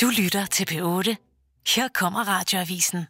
Du lytter til P8. Her kommer Radioavisen.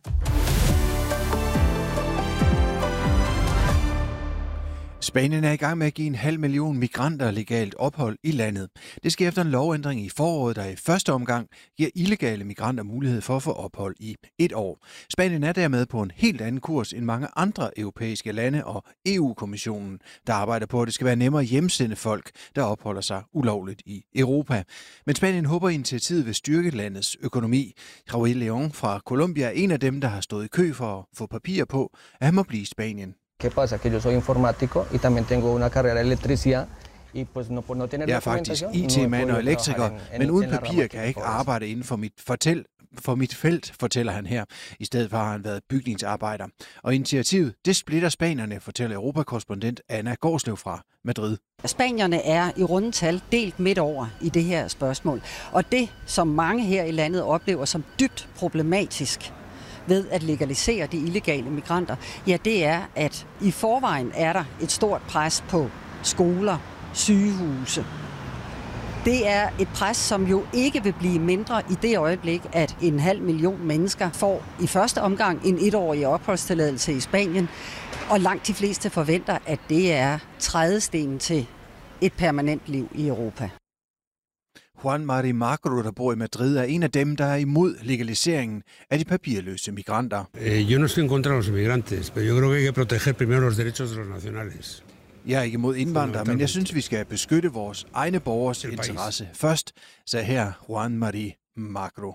Spanien er i gang med at give 500.000 migranter legalt ophold i landet. Det sker efter en lovændring i foråret, der i første omgang giver illegale migranter mulighed for at få ophold i 1 år. Spanien er dermed på en helt anden kurs end mange andre europæiske lande og EU-kommissionen, der arbejder på, at det skal være nemmere at hjemsende folk, der opholder sig ulovligt i Europa. Men Spanien håber, at initiativet vil styrke landets økonomi. Raúl León fra Colombia er en af dem, der har stået i kø for at få papir på, at han må blive i Spanien. ¿Qué pasa? Que yo soy informático y también tengo una carrera de electricidad. Jeg er faktisk IT-mand og elektriker, men uden papir kan jeg ikke arbejde inden for mit felt, fortæller han her. I stedet for har han været bygningsarbejder. Og initiativet, det splitter spanierne, fortæller Europakorrespondent Anna Gårdslev fra Madrid. Spanierne er i rundetal delt midt over i det her spørgsmål. Og det, som mange her i landet oplever som dybt problematisk ved at legalisere de illegale migranter, ja, det er, at i forvejen er der et stort pres på skoler, sygehuse. Det er et pres, som jo ikke vil blive mindre i det øjeblik, at 500.000 mennesker får i første omgang en 1-årig opholdstilladelse i Spanien, og langt de fleste forventer, at det er trædestenen til et permanent liv i Europa. Juan Mari Magro, der bor i Madrid, er en af dem, der er imod legaliseringen af de papirløse migranter. Yo no estoy en contra de los migrantes, pero yo creo que hay que proteger primero los derechos de los nacionales. Jeg er ikke imod indvandrere, men jeg synes, vi skal beskytte vores egne borgers interesse først, sagde her Juan Mari Magro.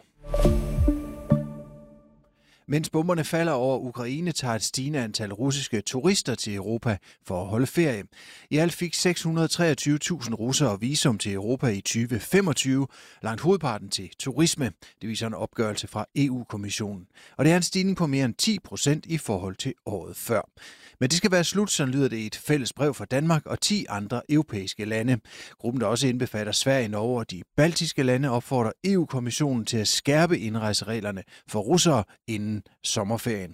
Mens bomberne falder over Ukraine, tager et stigende antal russiske turister til Europa for at holde ferie. I alt fik 623.000 russere visum til Europa i 2025, langt hovedparten til turisme. Det viser en opgørelse fra EU-kommissionen. Og det er en stigning på mere end 10% i forhold til året før. Men det skal være slut, så lyder det i et fælles brev fra Danmark og 10 andre europæiske lande. Gruppen, der også indbefatter Sverige, Norge og de baltiske lande, opfordrer EU-kommissionen til at skærpe indrejsereglerne for russere inden sommerferien.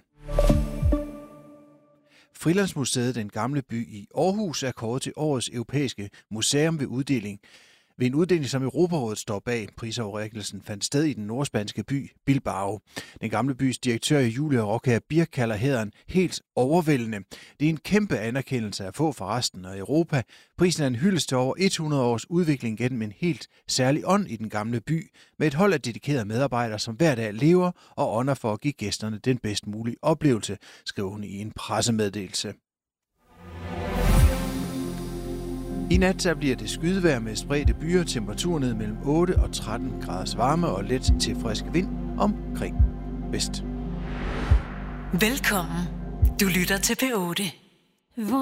Frilandsmuseet Den Gamle By i Aarhus er kåret til årets europæiske museum ved en uddeling, som Europarådet står bag. Prisoverrækkelsen fandt sted i den nordspanske by Bilbao. Den Gamle Bys direktør Julia Roca Birk kalder hæderen helt overvældende. Det er en kæmpe anerkendelse at få for resten af Europa. Prisen er en hyldest til over 100 års udvikling gennem en helt særlig ånd i den gamle by, med et hold af dedikerede medarbejdere, som hver dag lever og ånder for at give gæsterne den bedst mulige oplevelse, skriver hun i en pressemeddelelse. I nat så bliver det skydevejr med spredte byer, temperaturer ned mellem 8 og 13 graders varme og let til frisk vind omkring vest. Velkommen. Du lytter til P8.